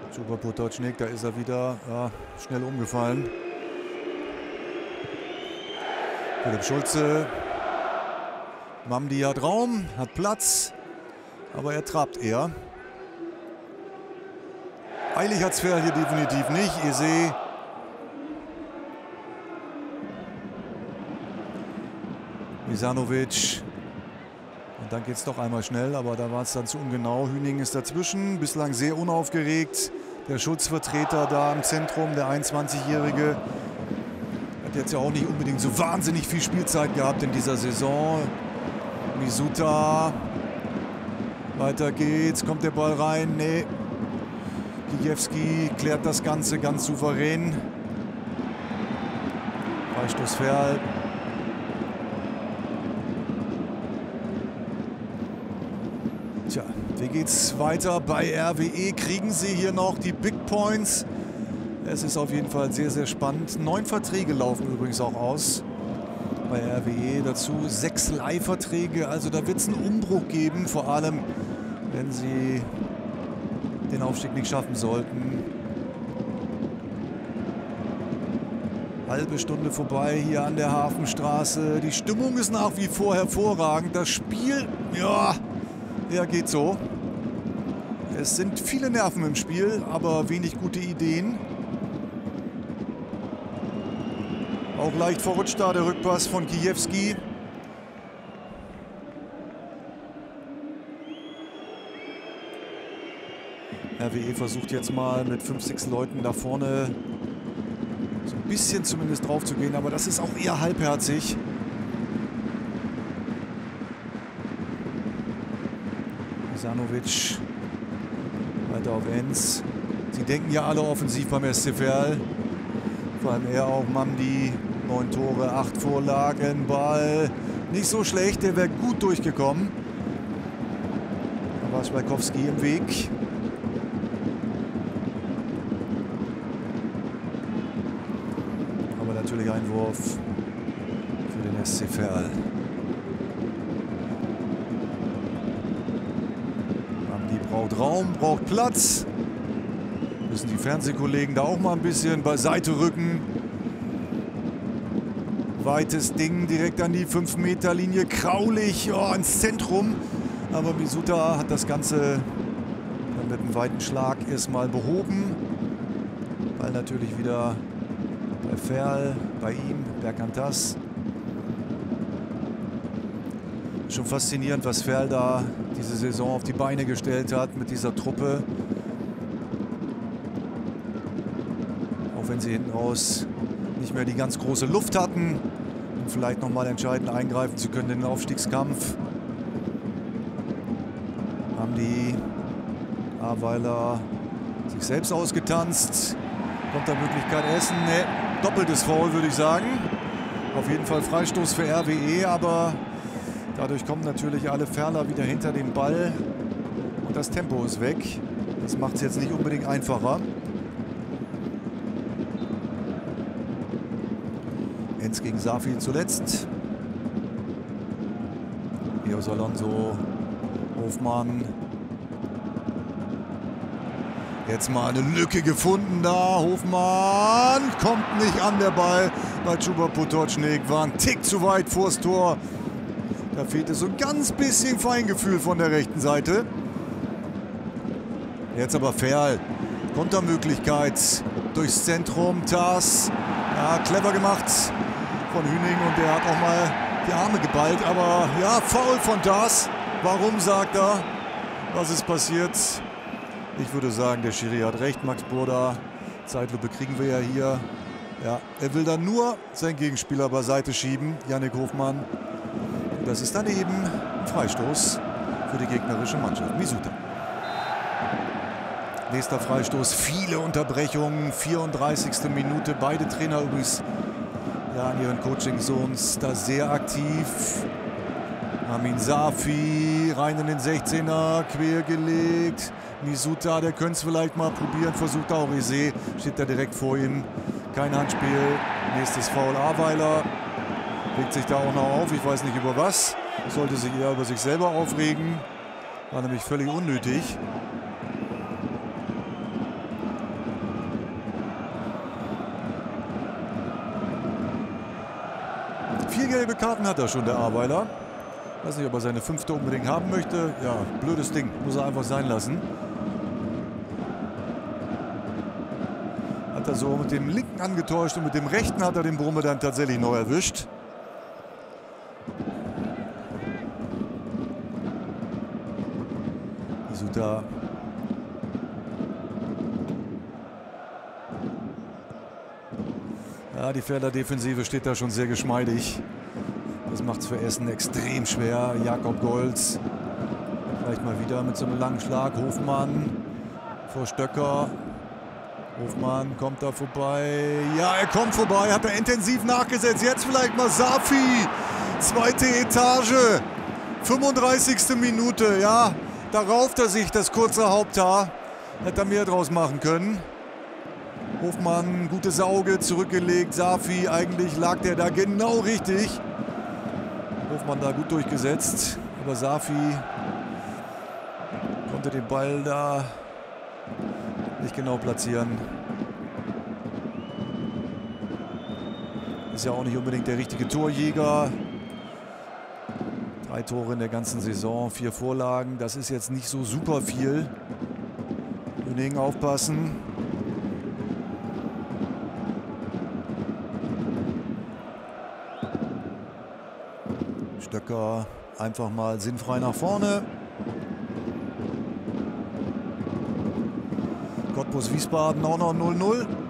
Chuba Potočnik, da ist er wieder schnell umgefallen. Philipp Schulze. Mamdi hat Raum, hat Platz, aber er trabt eher. Eilig hat Sverl hier definitiv nicht. Ihr seht, Misanovic. Und dann geht es doch einmal schnell, aber da war es dann zu ungenau. Hüning ist dazwischen, bislang sehr unaufgeregt. Der Schutzvertreter da im Zentrum, der 21-Jährige, hat jetzt ja auch nicht unbedingt so wahnsinnig viel Spielzeit gehabt in dieser Saison. Misuta, weiter geht's, kommt der Ball rein, nee. Kijewski klärt das Ganze ganz souverän. Freistoß Ferl. Tja, wie geht's weiter bei RWE? Kriegen sie hier noch die Big Points? Es ist auf jeden Fall sehr, sehr spannend. 9 Verträge laufen übrigens auch aus bei RWE. Dazu 6 Leihverträge. Also da wird es einen Umbruch geben, vor allem wenn sie den Aufstieg nicht schaffen sollten. Halbe Stunde vorbei hier an der Hafenstraße. Die Stimmung ist nach wie vor hervorragend. Das Spiel, ja, geht so. Es sind viele Nerven im Spiel, aber wenig gute Ideen. Auch leicht verrutscht da der Rückpass von Kijewski. RWE versucht jetzt mal mit 5, 6 Leuten da vorne so ein bisschen zumindest drauf zu gehen, aber das ist auch eher halbherzig. Misanovic weiter auf Enz. Sie denken ja alle offensiv beim SC Verl. Vor allem er auch, Mamdi. 9 Tore, 8 Vorlagen, Ball nicht so schlecht, der wäre gut durchgekommen. Da war Schweikowski im Weg. Aber natürlich Einwurf für den SC Verl. Mamdi braucht Raum, braucht Platz. Müssen die Fernsehkollegen da auch mal ein bisschen beiseite rücken. Weites Ding direkt an die 5-Meter-Linie. Kraulich ins Zentrum. Aber Misuta hat das Ganze dann mit einem weiten Schlag erstmal behoben. Ball natürlich wieder bei Verl, bei ihm, Berkantas. Schon faszinierend, was Verl da diese Saison auf die Beine gestellt hat mit dieser Truppe. Auch wenn sie hinten raus nicht mehr die ganz große Luft hatten, um vielleicht noch mal entscheidend eingreifen zu können in den Aufstiegskampf. Haben die Aweiler sich selbst ausgetanzt. Kontermöglichkeit Essen. Nee, doppeltes Foul, würde ich sagen. Auf jeden Fall Freistoß für RWE, aber dadurch kommen natürlich alle Verler wieder hinter den Ball und das Tempo ist weg. Das macht es jetzt nicht unbedingt einfacher. Enz gegen Safi zuletzt. Eos Alonso, Hofmann. Jetzt mal eine Lücke gefunden da. Hofmann kommt nicht an der Ball bei Chuba Potočnik. War ein Tick zu weit vors Tor. Da fehlte so ein ganz bisschen Feingefühl von der rechten Seite. Jetzt aber Verl. Kontermöglichkeit durchs Zentrum. Tas. Ja, clever gemacht von Hüning und der hat auch mal die Arme geballt. Aber ja, Foul von Tas. Warum, sagt er? Was ist passiert? Ich würde sagen, der Schiri hat recht, Max Burda. Zeitlupe kriegen wir ja hier. Ja, er will dann nur seinen Gegenspieler beiseite schieben, Yannick Hofmann. Und das ist dann eben ein Freistoß für die gegnerische Mannschaft. Misuta. Nächster Freistoß, viele Unterbrechungen, 34. Minute. Beide Trainer übrigens ja, an ihren Coaching-Zones da sehr aktiv. Amin Safi rein in den 16er, quergelegt. Misuta, der könnte es vielleicht mal probieren, versucht auch Ise, steht da direkt vor ihm. Kein Handspiel, nächstes Foul Aweiler. Regt sich da auch noch auf, ich weiß nicht über was. Sollte sich eher über sich selber aufregen. War nämlich völlig unnötig. gelbe Karten hat er schon, der Aweiler. Ich weiß nicht, ob er seine 5. unbedingt haben möchte. Ja, blödes Ding. Muss er einfach sein lassen. Hat er so mit dem linken angetäuscht und mit dem rechten hat er den Brumme dann tatsächlich noch erwischt. Isuta. Ja, die Verler Defensive steht da schon sehr geschmeidig. Das macht es für Essen extrem schwer. Jakob Golz vielleicht mal wieder mit so einem langen Schlag. Hofmann vor Stöcker. Hofmann kommt da vorbei. Ja, er kommt vorbei. Hat er intensiv nachgesetzt. Jetzt vielleicht mal Safi. 2. Etage. 35. Minute. Ja, da rauft er sich das kurze Haupthaar. Hätte er mehr draus machen können. Hofmann, gutes Auge, zurückgelegt. Safi, eigentlich lag der da genau richtig. Hofmann da gut durchgesetzt. Aber Safi konnte den Ball da nicht genau platzieren. Ist ja auch nicht unbedingt der richtige Torjäger. 3 Tore in der ganzen Saison, 4 Vorlagen. Das ist jetzt nicht so super viel. Hüning aufpassen. Stöcker einfach mal sinnfrei nach vorne. Cottbus Wiesbaden auch noch 0-0.